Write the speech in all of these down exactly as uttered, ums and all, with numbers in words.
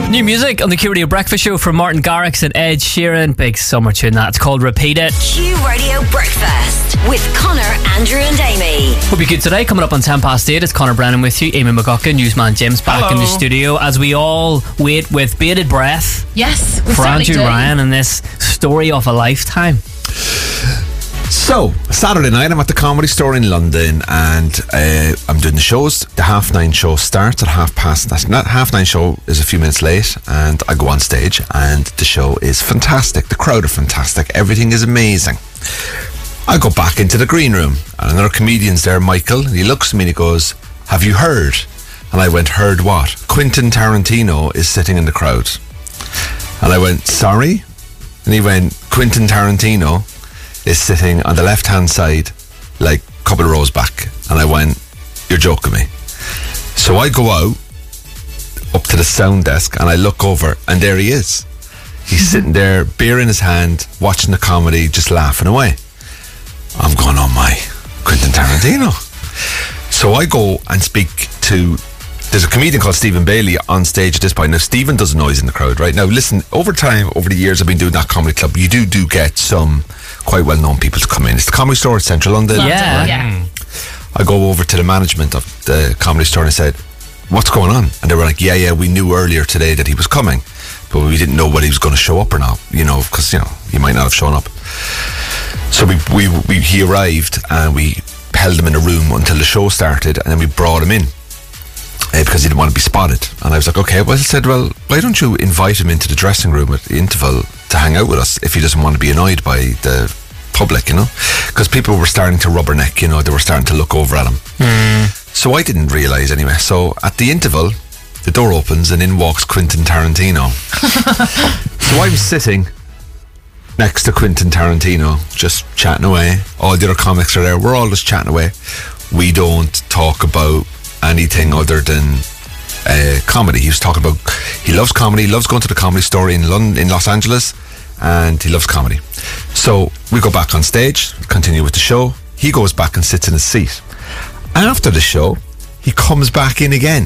New music on the Q Radio Breakfast Show from Martin Garrix and Ed Sheeran. Big summer tune that. It's called Repeat It. Q Radio Breakfast with Connor, Andrew and Amy. Hope you're good today. Coming up on ten past eight, it's Connor Brennan with you. Amy McGuckin, newsman Jim's back Hello. in the studio as we all wait with bated breath Yes, we for certainly Andrew do. Ryan and this story of a lifetime. So, Saturday night, I'm at the Comedy Store in London, and uh, I'm doing the shows. The half nine show starts at half past. That's not half nine show is a few minutes late, and I go on stage, and the show is fantastic. The crowd are fantastic. Everything is amazing. I go back into the green room, and another comedian's there, Michael, and he looks at me and he goes, "Have you heard?" And I went, "Heard what?" "Quentin Tarantino is sitting in the crowd." And I went, "Sorry?" And he went, "Quentin Tarantino is sitting on the left-hand side, like a couple of rows back." And I went, "You're joking me." So I go out, up to the sound desk, and I look over, and there he is. He's sitting there, beer in his hand, watching the comedy, just laughing away. I'm going, "Oh my, Quentin Tarantino." So I go and speak to... There's a comedian called Stephen Bailey on stage at this point. Now, Stephen doesn't know he's in the crowd, right? Now, listen, over time, over the years I've been doing that comedy club, you do do get some quite well-known people to come in. It's the Comedy Store at Central London. London, Yeah. yeah. I go over to the management of the Comedy Store and I said, "What's going on?" And they were like, yeah, yeah, we knew earlier today that he was coming, but we didn't know whether he was going to show up or not, you know, because, you know, he might not have shown up. So we, we, we he arrived and we held him in a room until the show started, and then we brought him in. Uh, because he didn't want to be spotted. And I was like, okay, well, I said, well, why don't you invite him into the dressing room at the interval to hang out with us if he doesn't want to be annoyed by the public, you know? Because people were starting to rubberneck, you know, they were starting to look over at him. Mm. So I didn't realise anyway. So at the interval, the door opens and in walks Quentin Tarantino. So I'm sitting next to Quentin Tarantino, just chatting away. All the other comics are there. We're all just chatting away. We don't talk about anything other than uh, comedy. He was talking about, he loves comedy, he loves going to the Comedy Store in London, in Los Angeles, and he loves comedy. So we go back on stage, continue with the show. He goes back and sits in his seat. After the show, he comes back in again.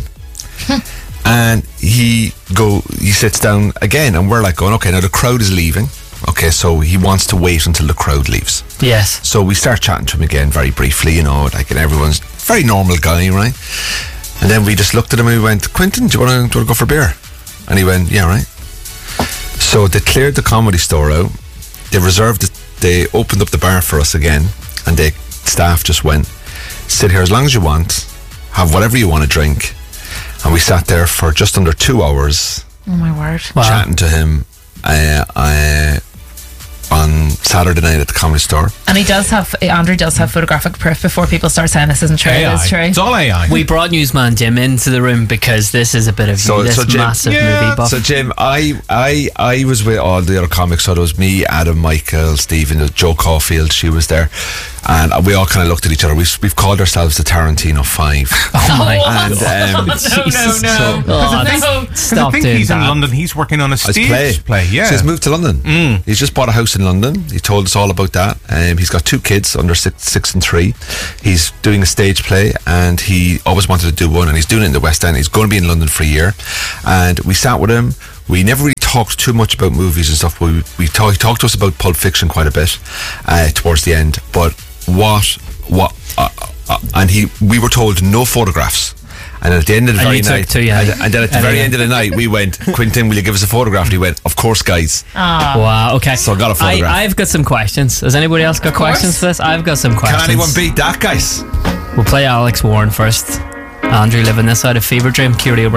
And he go he sits down again, and we're like going, okay, now the crowd is leaving. Okay, so he wants to wait until the crowd leaves. Yes. So we start chatting to him again very briefly, you know, like, and everyone's very normal guy, right? And then we just looked at him and we went, "Quentin, do you want to go for a beer?" And he went, "Yeah, right." So they cleared the Comedy Store out. They reserved it. They opened up the bar for us again, and the staff just went, "Sit here as long as you want, have whatever you want to drink." And we sat there for just under two hours Oh my word. Wow. chatting to him uh, uh, on Saturday night at the Comedy Store. And he does have, Andrew does have photographic proof before people start saying this isn't true. A I. It is true. It's all A I. We brought newsman Jim into the room because this is a bit of So- this so Jim- massive Yeah, movie buff. So Jim, I, I I was with all the other comics. So there was me, Adam, Michael, Stephen, Joe Caulfield. She was there, and we all kind of looked at each other. We've, we've called ourselves the Tarantino Five. oh my And um, no, no, Jesus. no. Because Oh, I think, that's- 'cause stop I think doing he's in that. London. He's working on a his stage play, yeah. So he's moved to London. He's just bought a house in London. He told us all about that. Um, he's got two kids under six, six and three. He's doing a stage play, and he always wanted to do one, and he's doing it in the West End. He's going to be in London for a year, and we sat with him. We never really talked too much about movies and stuff, but we, we talk, he talked to us about Pulp Fiction quite a bit uh, towards the end. But what, what, uh, uh, and he, we were told no photographs. And at the end of the And very you took night, two, yeah. and, and then at the And very then- end of the night, we went, "Quentin, will you give us a photograph?" And he went, "Of course, guys." Wow, okay. So I got a photograph. I, I've got some questions. Has anybody else got questions for this? I've got some questions. Can anyone beat that, guys? We'll play Alex Warren first. Andrew living this out of Fever Dream, Q Radio